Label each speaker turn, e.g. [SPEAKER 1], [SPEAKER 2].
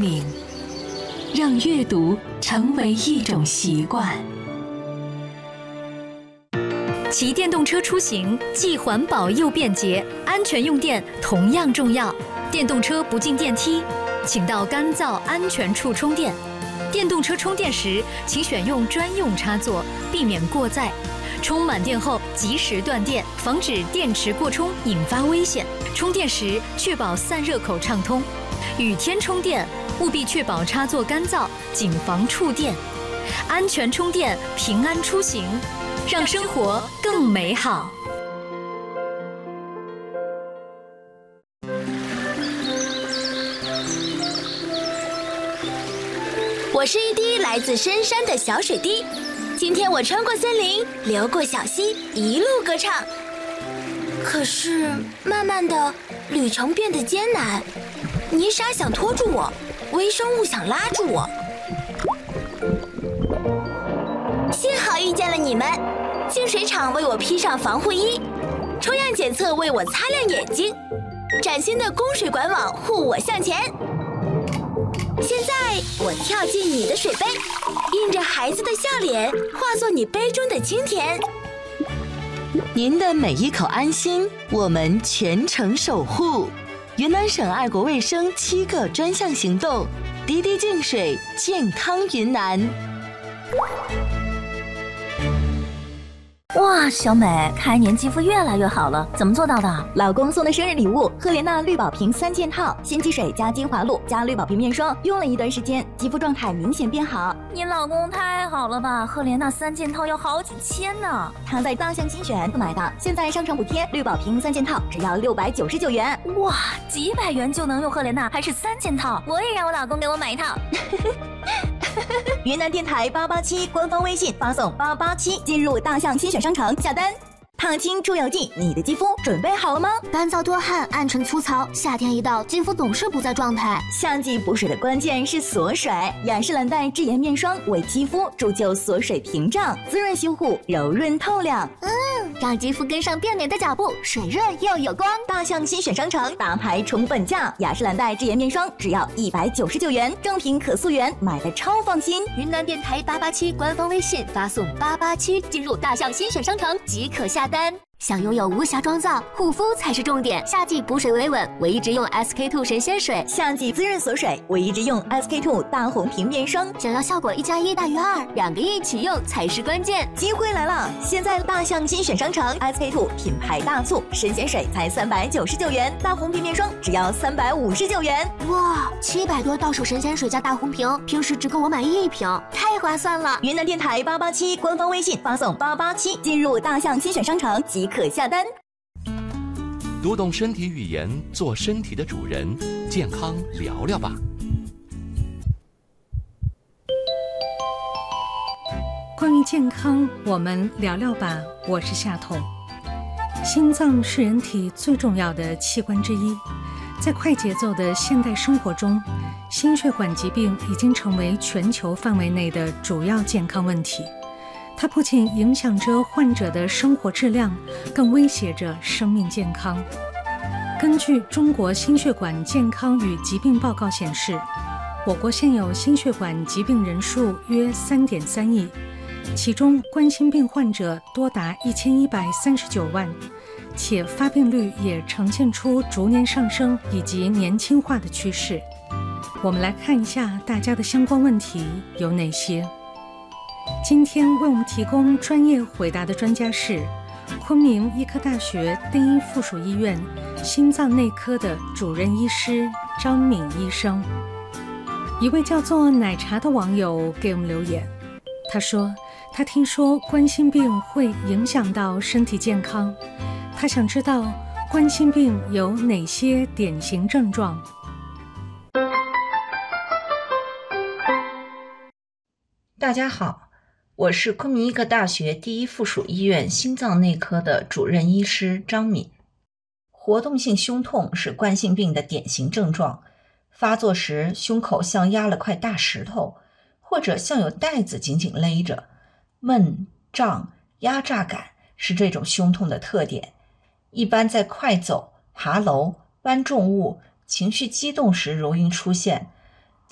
[SPEAKER 1] 灵，让阅读成为一种习惯。
[SPEAKER 2] 骑电动车出行既环保又便捷，安全用电同样重要。电动车不进电梯，请到干燥安全处充电。电动车充电时，请选用专用插座，避免过载。充满电后及时断电，防止电池过充引发危险。充电时确保散热口畅通。雨天充电务必确保插座干燥，谨防触电。安全充电，平安出行，让生活更美好。
[SPEAKER 3] 我是一滴来自深山的小水滴，今天我穿过森林，流过小溪，一路歌唱。可是慢慢的，旅程变得艰难，泥沙想拖住我，微生物想拉住我。幸好遇见了你们，净水厂为我披上防护衣，抽样检测为我擦亮眼睛，崭新的供水管网护我向前。现在我跳进你的水杯，印着孩子的笑脸，化作你杯中的清甜。
[SPEAKER 4] 您的每一口安心，我们全程守护。云南省爱国卫生7个专项行动，滴滴净水，健康云南。
[SPEAKER 5] 哇，小美，看来您肌肤越来越好了，怎么做到的？
[SPEAKER 6] 老公送的生日礼物，赫莲娜绿宝瓶3件套，鲜肌水加精华露加绿宝瓶面霜，用了一段时间，肌肤状态明显变好。
[SPEAKER 5] 您老公太好了吧，赫莲娜3件套要好几千呢。
[SPEAKER 6] 他在大象精选买的，现在商场补贴，绿宝瓶3件套只要699元。
[SPEAKER 5] 哇，几百元就能用赫莲娜，还是3件套，我也让我老公给我买一套。
[SPEAKER 6] 云南电台887官方微信发送887进入大象精选商城下单。烫青出油剂，你的肌肤准备好了吗？
[SPEAKER 7] 干燥多汗，暗沉粗糙，夏天一到，肌肤总是不在状态。
[SPEAKER 6] 夏季补水的关键是锁水，雅诗兰黛智妍面霜为肌肤铸就锁水屏障，滋润修护，柔润透亮。
[SPEAKER 7] 让肌肤跟上变美的脚步，水润又有光。
[SPEAKER 6] 大象精选商城大牌宠本价，雅诗兰黛智妍面霜只要199元，正品可溯源，买的超放心。
[SPEAKER 7] 云南电台887官方微信发送887进入大象精选商城即可下单。想拥有无瑕妆造，护肤才是重点。夏季补水维稳，我一直用 SK2 神仙水；
[SPEAKER 6] 夏季滋润锁水，我一直用 SK2 大红瓶面霜。
[SPEAKER 7] 想要效果1+1大于2，两个一起用才是关键。
[SPEAKER 6] 机会来了！现在大象精选商城 SK2 品牌大促，神仙水才399元，大红瓶面霜只要359元。
[SPEAKER 7] 哇，700多到手神仙水加大红瓶，平时只够我买1瓶，太划算了！
[SPEAKER 6] 云南电台887官方微信发送887进入大象精选商城即可下单。
[SPEAKER 8] 读懂身体语言，做身体的主人，健康聊聊吧。
[SPEAKER 9] 关于健康，我们聊聊吧。我是夏彤。心脏是人体最重要的器官之一，在快节奏的现代生活中，心血管疾病已经成为全球范围内的主要健康问题。它不仅影响着患者的生活质量，更威胁着生命健康。根据中国心血管健康与疾病报告显示，我国现有心血管疾病人数约3.3亿，其中冠心病患者多达1139万，且发病率也呈现出逐年上升以及年轻化的趋势。我们来看一下大家的相关问题有哪些。今天为我们提供专业回答的专家是昆明医科大学第一附属医院心脏内科的主任医师张敏医生。一位叫做奶茶的网友给我们留言，他说他听说冠心病会影响到身体健康，他想知道冠心病有哪些典型症状。
[SPEAKER 10] 大家好，我是昆明医科大学第一附属医院心脏内科的主任医师张敏。活动性胸痛是冠心病的典型症状，发作时胸口像压了块大石头，或者像有带子紧紧勒着，闷、胀、压榨感是这种胸痛的特点。一般在快走、爬楼、搬重物、情绪激动时容易出现，